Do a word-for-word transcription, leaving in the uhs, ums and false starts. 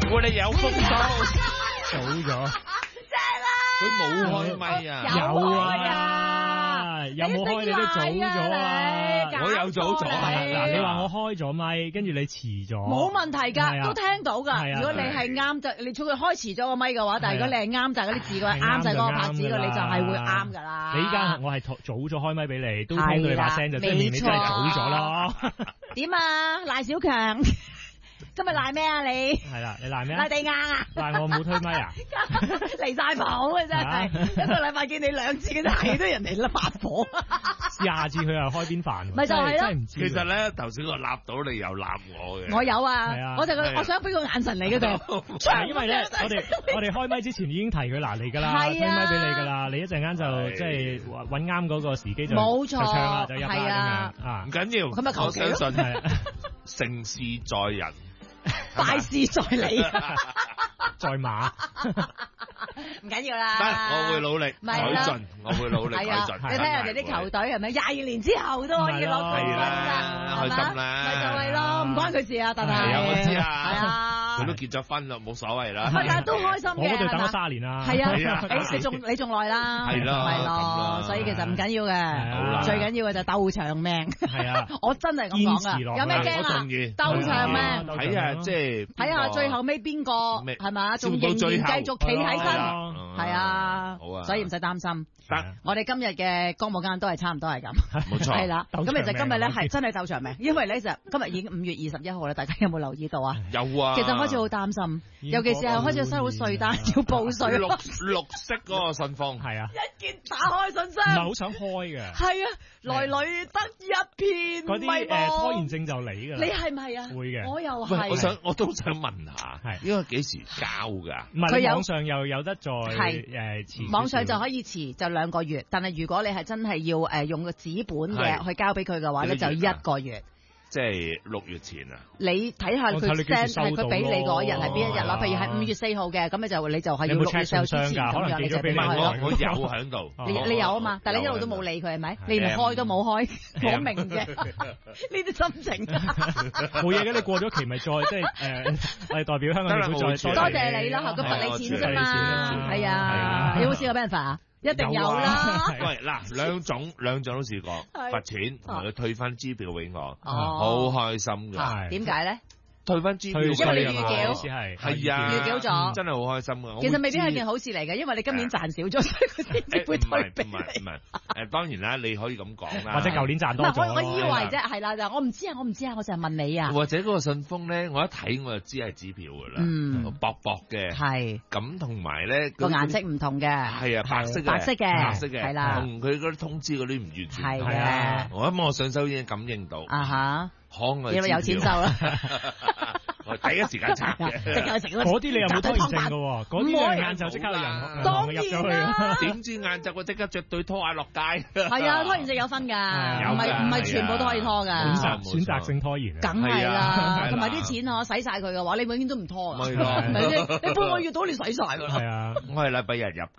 如果你有風騷， 早咗。 佢冇開咪啊！ 有啊，有冇開你都早咗啊！ 我有早咗啊！ 嗱，你話我開咗咪，跟住你遲咗， 冇問題㗎，都聽到㗎。如果你係啱就，你除佢開遲咗個咪嘅話，但係如果你係啱就嗰啲字嘅話，啱就嗰個拍子嘅，你就係會啱㗎啦。 你依家我係早咗開咪俾你，都聽到你把聲就證明你真係早咗咯。點啊，賴小強？今日賴咩啊你？ 係啦，你賴咩啊？ 賴地硬啊！ 賴我冇推咪啊！ 離晒譜啊真係，一個禮拜見你兩次嘅，係都人哋甩發火。 廿次佢又開邊飯？ 咪就係咯。 真係唔知。 其實咧，頭先我立到你又立我嘅。 我有啊，我就我想俾個眼神你嗰度。 因為咧，我哋我哋開咪之前已經提佢嗱嚟㗎啦，推咪俾你㗎啦，你一陣間就即係揾啱嗰個時機就冇錯， 就唱啦，就入啦咁樣啊， 唔緊要。 咁咪求其咯。 我相信係成事在人。 大事在你， 在馬， 唔緊要啦。 得，我會努力改進，我會努力改進。 你睇人哋啲球隊係咪廿二年之後都可以攞冠軍啦？ 開心啦， 咪就係咯，唔關佢事啊，但係係啊，我知啊， 係啊， 佢都結咗婚啦，冇所謂啦。 係啊，都開心嘅。 我嗰度等咗卅年啦。 係啊，誒，你仲你仲耐啦。 係咯， 係咯，所以其實唔緊要嘅，最緊要嘅就鬥長命。係啊， 我真係咁講啊，有咩驚啊？鬥長命， 睇下即係睇下最後尾邊個係嘛，仲仍然繼續企喺身，係啊， 好啊， 所以唔使擔心。 得， 我哋今日嘅歌舞間都係差唔多係咁， 冇錯， 係啦。咁其實今日咧係真係鬥長命，因為咧就今日已經五月二十一號啦，大家有冇留意到啊？ 有啊。 其實開始好擔心，尤其是係開始收到稅單要報稅。 綠綠色嗰個信封係啊， 一見打開信箱， 唔係好想開嘅。 係啊，來來得一片。 嗰啲誒拖延症就嚟㗎啦。 你係咪啊？ 會嘅。 我又係。 我想我都想問下， 係應該幾時交㗎？ 唔係，佢網上又有得再誒遲。 網上就可以遲就兩個月，但係如果你係真係要誒用個紙本嘅去交俾佢嘅話咧，就一個月。 即係六月前啊！ 你睇下佢 send 係佢俾你嗰日係邊一日啦？譬如係五月四號嘅，咁你就你就係要六月四號之前咁樣，你就俾佢我我有喺度， 你你有啊嘛？但係你一路都冇理佢係咪？你連開都冇開，我明啫。呢啲心情冇嘢嘅，你過咗期咪再即係誒，我哋代表香港政府再多謝你啦，佢罰你錢啫嘛，係啊，你有冇試過俾人罰啊？一定有啦。 喂，嗱，兩種兩種都試過，罰錢同埋佢退翻支票俾我，好開心㗎。 點解咧？ 退翻支票， 因為你預繳， 係係啊， 預繳咗， 真係好開心㗎。 其實未必係件好事嚟嘅，因為你今年賺少咗，所以佢先至會退俾你。 唔係唔係，誒當然啦，你可以咁講啦。 或者舊年賺多咗。 我我以為啫，係啦，就我唔知啊，我唔知啊，我就係問你啊。 或者嗰個信封咧，我一睇我就知係支票㗎啦，嗯，薄薄嘅， 係。咁同埋咧個顏色唔同嘅， 係啊，白色嘅， 白色嘅， 白色嘅，係啦，同佢嗰啲通知嗰啲唔完全係嘅。 我諗我上手已經感應到。 啊哈。 可愛。 因為有錢收啦。 我第一時間拆嘅， 嗰啲你又冇拖延症嘅喎，嗰啲係晏晝即刻有人當入咗去， 點知晏晝我即刻着對拖鞋落街。 係啊，拖延症有分㗎，唔係唔係全部都可以拖㗎。 選擇選擇性拖延， 梗係啦，同埋啲錢我使晒佢嘅話，你永遠都唔拖㗎。係咪先？你半個月到你使晒㗎啦。 係啊， 我係禮拜日入